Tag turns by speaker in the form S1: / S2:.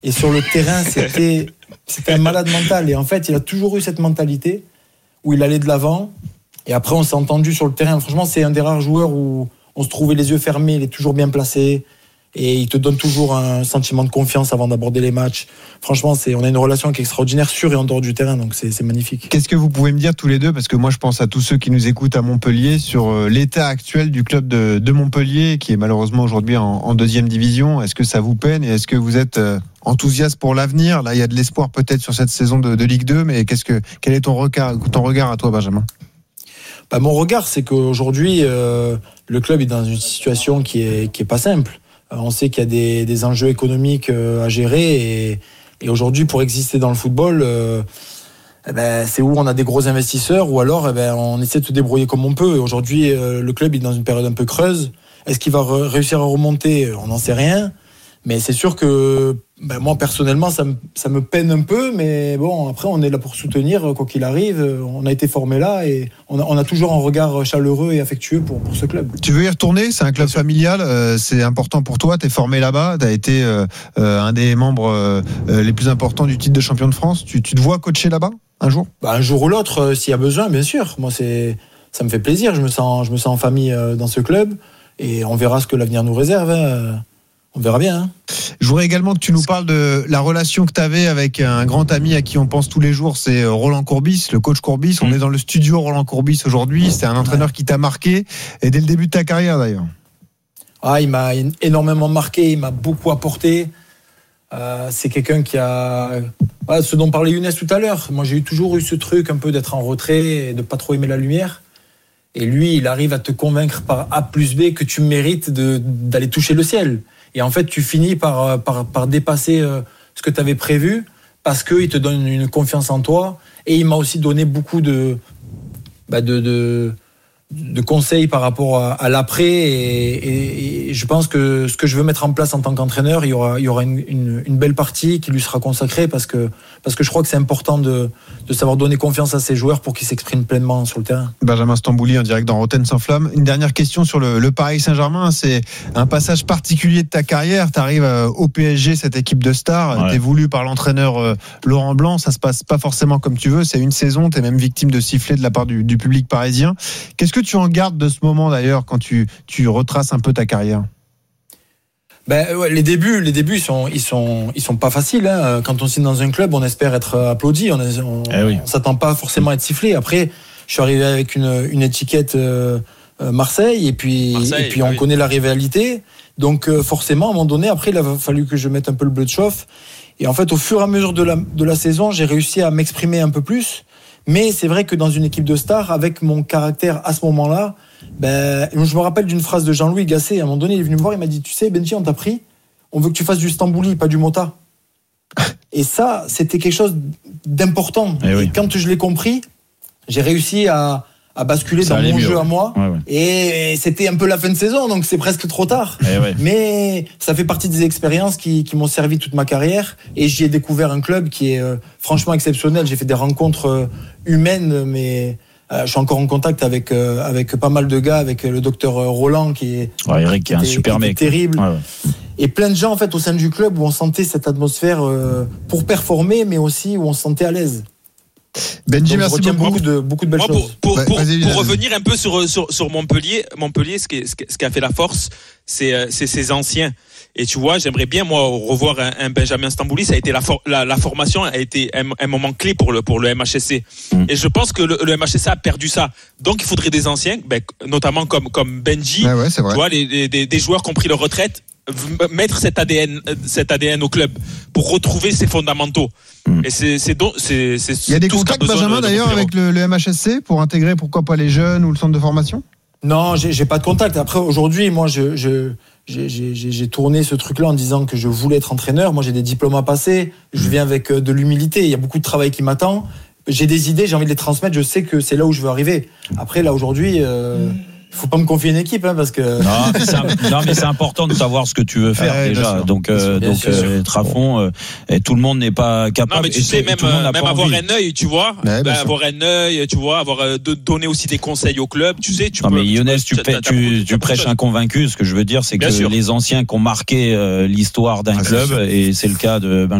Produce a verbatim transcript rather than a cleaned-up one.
S1: Et sur le terrain, c'était, c'était un malade mental. Et en fait, il a toujours eu cette mentalité où il allait de l'avant. Et après, on s'est entendu sur le terrain. Franchement, c'est un des rares joueurs où on se trouvait les yeux fermés. Il est toujours bien placé. Et il te donne toujours un sentiment de confiance avant d'aborder les matchs. Franchement, c'est, on a une relation qui est extraordinaire sur et en dehors du terrain, donc c'est, c'est magnifique.
S2: Qu'est-ce que vous pouvez me dire tous les deux, parce que moi je pense à tous ceux qui nous écoutent à Montpellier, sur l'état actuel du club de, de Montpellier, qui est malheureusement aujourd'hui en, en deuxième division. Est-ce que ça vous peine et est-ce que vous êtes enthousiaste pour l'avenir ? Là, il y a de l'espoir peut-être sur cette saison de, de Ligue deux, mais qu'est-ce que, quel est ton regard, ton regard à toi, Benjamin ?
S1: Bah, mon regard, c'est qu'aujourd'hui, euh, le club est dans une situation qui est, qui est pas simple. On sait qu'il y a des, des enjeux économiques à gérer et, et aujourd'hui, pour exister dans le football, euh, eh ben, c'est où on a des gros investisseurs ou alors eh ben, on essaie de se débrouiller comme on peut. Et aujourd'hui, euh, le club est dans une période un peu creuse. Est-ce qu'il va re- réussir à remonter ? On n'en sait rien. Mais c'est sûr que ben, moi, personnellement, ça me, ça me peine un peu. Mais bon, après, on est là pour soutenir, quoi qu'il arrive. On a été formé là et on a, on a toujours un regard chaleureux et affectueux pour, pour ce club.
S2: Tu veux y retourner ? C'est un club familial. Euh, c'est important pour toi. Tu es formé là-bas. Tu as été euh, euh, un des membres euh, les plus importants du titre de champion de France. Tu, tu te vois coacher là-bas un jour ?
S1: Bah, un jour ou l'autre, euh, s'il y a besoin, bien sûr. Moi, c'est, ça me fait plaisir. Je me sens, je me sens en famille euh, dans ce club et on verra ce que l'avenir nous réserve. Hein. On verra bien. Hein.
S2: Je voudrais également que tu nous parles de la relation que tu avais avec un grand ami à qui on pense tous les jours, c'est Roland Courbis, le coach Courbis. On mmh. est dans le studio Roland Courbis aujourd'hui. C'est un entraîneur ouais. qui t'a marqué, et dès le début de ta carrière d'ailleurs.
S1: Ah, il m'a énormément marqué, il m'a beaucoup apporté. Euh, c'est quelqu'un qui a... Voilà, ce dont parlait Younes tout à l'heure. Moi, j'ai toujours eu ce truc un peu d'être en retrait et de ne pas trop aimer la lumière. Et lui, il arrive à te convaincre par A plus B que tu mérites de, d'aller toucher le ciel. Et en fait, tu finis par, par, par dépasser ce que tu avais prévu parce qu'il te donne une confiance en toi. Et il m'a aussi donné beaucoup de, bah de, de, de conseils par rapport à, à l'après. Et, et, et je pense que ce que je veux mettre en place en tant qu'entraîneur, il y aura, il y aura une, une, une belle partie qui lui sera consacrée parce que, parce que je crois que c'est important de, de savoir donner confiance à ses joueurs pour qu'ils s'expriment pleinement sur le terrain.
S2: Benjamin Stambouli en direct dans Rotten sans flamme. Une dernière question sur le, le Paris Saint-Germain. C'est un passage particulier de ta carrière. Tu arrives au P S G, cette équipe de stars. Ouais. Tu es voulu par l'entraîneur Laurent Blanc. Ça se passe pas forcément comme tu veux. C'est une saison. Tu es même victime de sifflets de la part du, du public parisien. Qu'est-ce que tu en gardes de ce moment d'ailleurs quand tu, tu retraces un peu ta carrière?
S1: Ben, ouais, les débuts, les débuts, ils sont, ils sont, ils sont pas faciles. Hein. Quand on signe dans un club, on espère être applaudi. On, on, eh oui. on s'attend pas forcément à être sifflé. Après, je suis arrivé avec une, une étiquette euh, Marseille, et puis, Marseille, et puis on oui. connaît la rivalité. Donc euh, forcément, à un moment donné, après, il a fallu que je mette un peu le bleu de chauffe. Et en fait, au fur et à mesure de la, de la saison, j'ai réussi à m'exprimer un peu plus. Mais c'est vrai que dans une équipe de stars, avec mon caractère à ce moment-là, ben, je me rappelle d'une phrase de Jean-Louis Gasset. À un moment donné, il est venu me voir, il m'a dit, tu sais, Benji, on t'a pris, on veut que tu fasses du Stambouli, pas du Mota. Et ça, c'était quelque chose d'important. Et, oui. et quand je l'ai compris, j'ai réussi à, à basculer ça dans mon mieux, jeu ouais. à moi. Ouais, ouais. Et c'était un peu la fin de saison, donc c'est presque trop tard. Ouais. Mais ça fait partie des expériences qui, qui m'ont servi toute ma carrière. Et j'y ai découvert un club qui est euh, franchement exceptionnel. J'ai fait des rencontres euh, humaines, mais... Euh, je suis encore en contact avec euh, avec pas mal de gars, avec le docteur Roland qui est,
S3: ouais, Eric, qui est un super mec,
S1: terrible,
S3: ouais, ouais.
S1: et plein de gens en fait au sein du club où on sentait cette atmosphère euh, pour performer, mais aussi où on se sentait à l'aise.
S2: Benji, merci beaucoup.
S1: beaucoup de beaucoup de belles
S4: Moi,
S1: choses.
S4: Pour, pour, pour, pour revenir un peu sur sur sur Montpellier, Montpellier, ce qui ce qui a fait la force, c'est c'est ses anciens. Et tu vois, j'aimerais bien moi revoir un, un Benjamin Stambouli. Ça a été la, for, la, la formation a été un, un moment clé pour le pour le M H S C. Mmh. Et je pense que le, le M H S C a perdu ça. Donc il faudrait des anciens, ben, notamment comme comme Benji.
S2: Ouais, ouais, c'est vrai.
S4: Tu vois, les, les, des, des joueurs qui ont pris leur retraite, mettre cet A D N cet A D N au club pour retrouver ses fondamentaux. Mmh. Et c'est c'est donc c'est c'est.
S2: Il y a des contacts, Benjamin, de, d'ailleurs, de avec le, le M H S C pour intégrer pourquoi pas les jeunes ou le centre de formation.
S1: Non, j'ai, j'ai pas de contact. Après, aujourd'hui, moi, je, je, j'ai, j'ai, j'ai tourné ce truc-là en disant que je voulais être entraîneur. Moi, j'ai des diplômes à passer. Je viens avec de l'humilité. Il y a beaucoup de travail qui m'attend. J'ai des idées, j'ai envie de les transmettre. Je sais que c'est là où je veux arriver. Après, là, aujourd'hui, euh, faut pas me confier une équipe, hein, parce que.
S3: Non, mais c'est, non, mais c'est important de savoir ce que tu veux faire, ah, déjà. Donc, euh, donc, sûr, euh, être à fond, euh, et tout le monde n'est pas capable.
S4: Non, mais tu sais, même, euh, même avoir un œil, tu vois.
S2: Ouais,
S4: bah, avoir un œil, tu vois, avoir, euh, de donner aussi des conseils au club, tu sais, tu
S3: non,
S4: peux.
S3: mais Younes, tu, tu, tu, tu, tu prêches un convaincu. Ce que je veux dire, c'est Bien que sûr. les anciens qui ont marqué euh, l'histoire d'un ah, club, et c'est le cas de